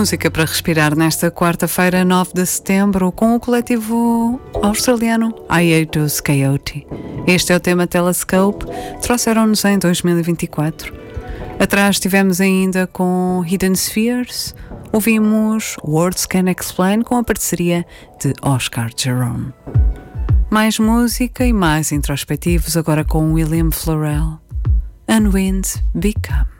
Música para respirar nesta quarta-feira, 9 de setembro, com o coletivo australiano Hiatus Coyote. Este é o tema Telescope, trouxeram-nos em 2024. Atrás estivemos ainda com Hidden Spheres, ouvimos Words Can Explain com a parceria de Oscar Jerome. Mais música e mais introspectivos agora com William Florell. And Wind Become.